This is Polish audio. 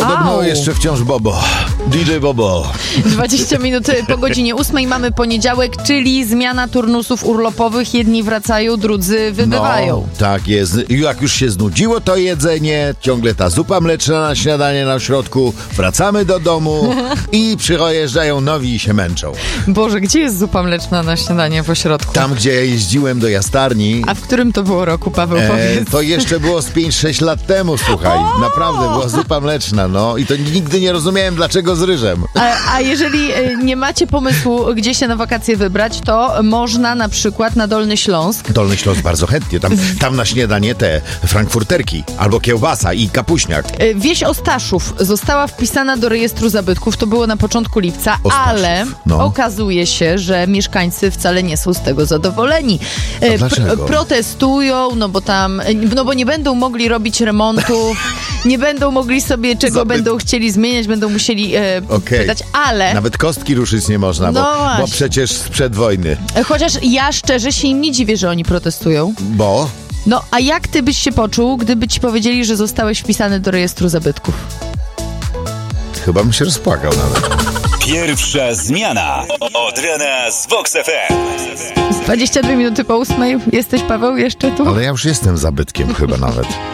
Podobno jeszcze wciąż Bobo. DJ Bobo. 20 minut po godzinie 8 mamy poniedziałek, czyli zmiana turnusów urlopowych. Jedni wracają, drudzy wybywają. No, tak jest. Jak już się znudziło to jedzenie, ciągle ta zupa mleczna na śniadanie na środku, wracamy do domu i przyjeżdżają nowi i się męczą. Boże, gdzie jest zupa mleczna na śniadanie w ośrodku? Tam, gdzie ja jeździłem do jastarni. A w którym to było roku, Paweł, powiedz? To jeszcze było z 5-6 lat temu, słuchaj. Naprawdę, była zupa mleczna, no. I to nigdy nie rozumiałem, dlaczego z ryżem. A jeżeli nie macie pomysłu, gdzie się na wakacje wybrać, to można na przykład na Dolny Śląsk. Dolny Śląsk bardzo chętnie. Tam na śniadanie te frankfurterki albo kiełbasa i kapuśniak. Wieś Ostaszów została wpisana do rejestru zabytków. To było na początku lipca, Ostaszów, ale okazuje się, że mieszkańcy wcale nie są z tego zadowoleni. Dlaczego? Protestują, bo nie będą mogli robić remontów, nie będą mogli sobie czego będą chcieli zmieniać, będą musieli pytać, ale... Nawet kostki ruszyć nie można, bo przecież sprzed wojny. Chociaż ja szczerze się im nie dziwię, że oni protestują. Bo? No, a jak ty byś się poczuł, gdyby ci powiedzieli, że zostałeś wpisany do rejestru zabytków? Chyba bym się rozpłakał nawet. Pierwsza zmiana od rana z Vox FM. 22 minuty po 8. Jesteś, Paweł, jeszcze tu? Ale ja już jestem zabytkiem chyba nawet.